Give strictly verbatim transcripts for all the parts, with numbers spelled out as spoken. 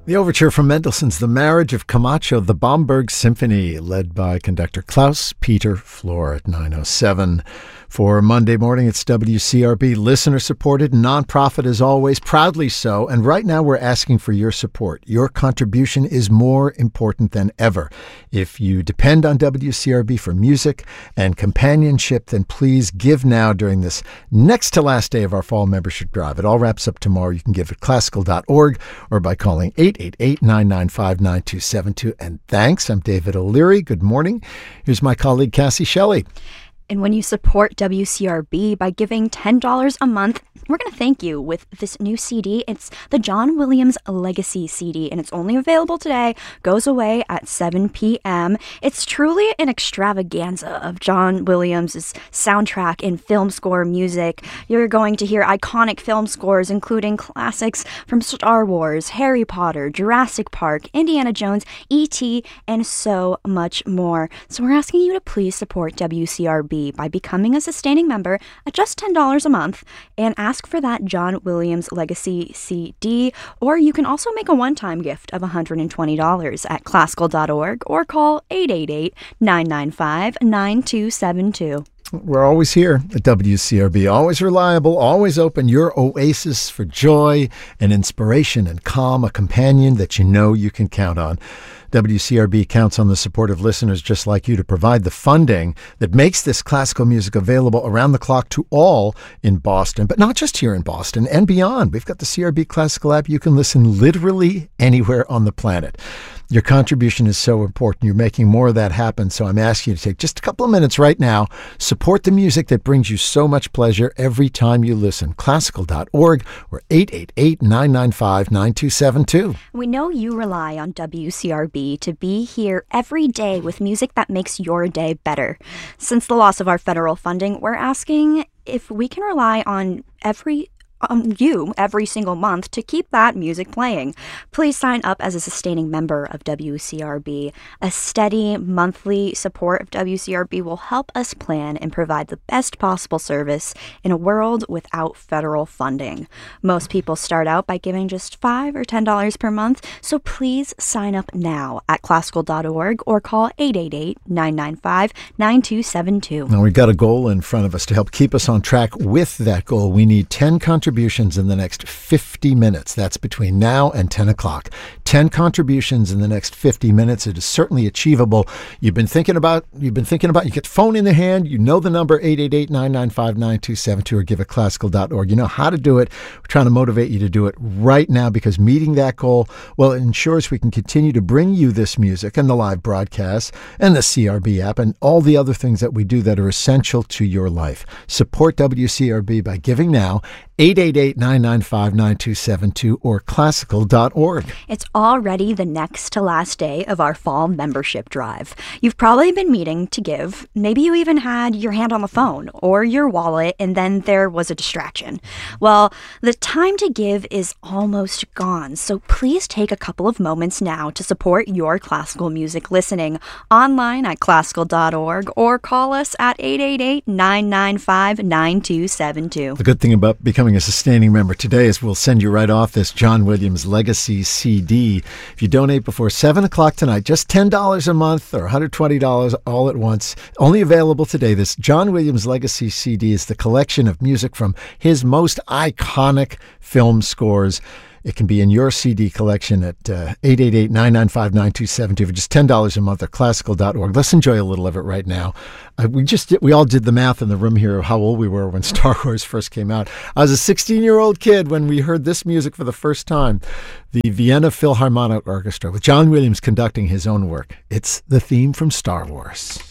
The overture from Mendelssohn's The Marriage of Camacho, the Bomberg Symphony, led by conductor Klaus Peter Flohr at nine oh seven. For Monday morning, it's W C R B, listener-supported, nonprofit as always, proudly so. And right now, we're asking for your support. Your contribution is more important than ever. If you depend on W C R B for music and companionship, then please give now during this next to last day of our fall membership drive. It all wraps up tomorrow. You can give at classical dot org or by calling eight eight eight, nine nine five, nine two seven two. And thanks. I'm David O'Leary. Good morning. Here's my colleague, Cassie Shelley. And when you support W C R B by giving ten dollars a month, we're going to thank you with this new C D. It's the John Williams Legacy C D, and it's only available today, goes away at seven p.m. It's truly an extravaganza of John Williams' soundtrack and film score music. You're going to hear iconic film scores, including classics from Star Wars, Harry Potter, Jurassic Park, Indiana Jones, E T, and so much more. So we're asking you to please support W C R B by becoming a sustaining member at just ten dollars a month and ask for that John Williams Legacy C D, or you can also make a one-time gift of one hundred twenty dollars at classical dot org or call eight eight eight, nine nine five, nine two seven two. We're always here at W C R B, always reliable, always open, your oasis for joy and inspiration and calm, a companion that you know you can count on. W C R B counts on the support of listeners just like you to provide the funding that makes this classical music available around the clock to all in Boston, but not just here in Boston and beyond. We've got the C R B Classical app. You can listen literally anywhere on the planet. Your contribution is so important. You're making more of that happen. So I'm asking you to take just a couple of minutes right now. Support the music that brings you so much pleasure every time you listen. classical dot org or eight eight eight, nine nine five, nine two seven two. We know you rely on W C R B to be here every day with music that makes your day better. Since the loss of our federal funding, we're asking if we can rely on every on you every single month to keep that music playing. Please sign up as a sustaining member of W C R B. A steady monthly support of W C R B will help us plan and provide the best possible service in a world without federal funding. Most people start out by giving just five or ten dollars per month, so please sign up now at classical dot org or call eight eight eight, nine nine five, nine two seven two. Now we've got a goal in front of us to help keep us on track with that goal. We need ten contributions in the next fifty minutes. That's between now and ten o'clock. ten contributions in the next fifty minutes. It is certainly achievable. You've been thinking about, you've been thinking about, you get the phone in the hand, you know the number eight eight eight, nine nine five, nine two seven two or give at classical dot org. You know how to do it. We're trying to motivate you to do it right now because meeting that goal, well, it ensures we can continue to bring you this music and the live broadcasts and the C R B app and all the other things that we do that are essential to your life. Support W C R B by giving now, eight eight eight, nine nine five, nine two seven two or classical dot org. It's already the next to last day of our fall membership drive. You've probably been meaning to give. Maybe you even had your hand on the phone or your wallet and then there was a distraction. Well, the time to give is almost gone, so please take a couple of moments now to support your classical music listening online at classical dot org or call us at eight eight eight, nine nine five, nine two seven two. The good thing about becoming a sustaining member today is we'll send you right off this John Williams Legacy C D. If you donate before seven o'clock tonight, just ten dollars a month or one hundred twenty dollars all at once. Only available today. This John Williams Legacy C D is the collection of music from his most iconic film scores. It can be in your C D collection at uh, eight eight eight, nine nine five, nine two seven two for just ten dollars a month or classical dot org. Let's enjoy a little of it right now. Uh, we just did, we all did the math in the room here of how old we were when Star Wars first came out. I was a sixteen-year-old kid when we heard this music for the first time. The Vienna Philharmonic Orchestra with John Williams conducting his own work. It's the theme from Star Wars.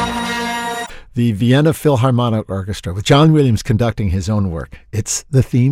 The Vienna Philharmonic Orchestra with John Williams conducting his own work. It's the theme